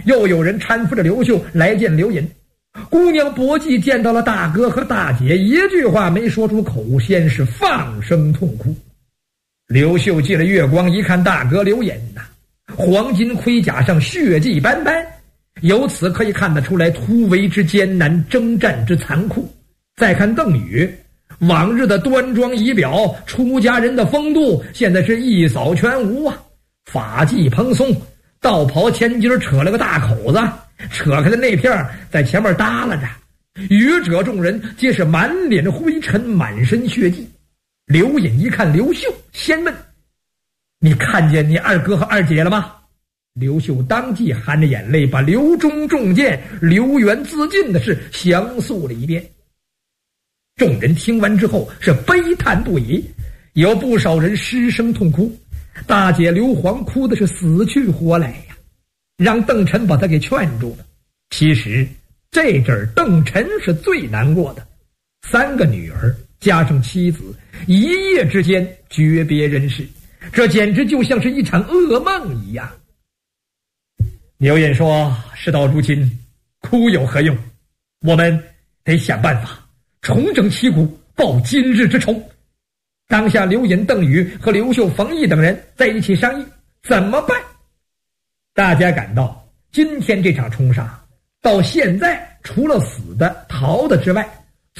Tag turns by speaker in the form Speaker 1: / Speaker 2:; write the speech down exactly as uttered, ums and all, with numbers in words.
Speaker 1: 又有人搀扶着刘秀来见刘隐。姑娘薄姬见到了大哥和大姐，一句话没说出口，先是放声痛哭。刘秀借了月光一看大哥刘隐呐，黄金盔甲上血迹斑斑，由此可以看得出来突围之艰难，征战之残酷。再看邓禹，往日的端庄仪表，出家人的风度，现在是一扫全无啊！发髻蓬松，道袍前襟扯了个大口子，扯开的那片在前面耷拉着。余者众人皆是满脸灰尘，满身血迹。刘隐一看刘秀，先问：“你看见你二哥和二姐了吗？”刘秀当即含着眼泪，把刘忠中箭、刘元自尽的事详述了一遍。众人听完之后是悲叹不已，有不少人失声痛哭。大姐刘皇哭的是死去活来呀，让邓晨把她给劝住了。其实这阵儿邓晨是最难过的，三个女儿加上妻子，一夜之间诀别人世，这简直就像是一场噩梦一样。刘隐说：“事到如今，哭有何用？我们得想办法重整旗鼓，报今日之仇。”当下刘隐、邓禹和刘秀、冯异等人在一起商议怎么办。大家感到今天这场冲杀到现在除了死的逃的之外，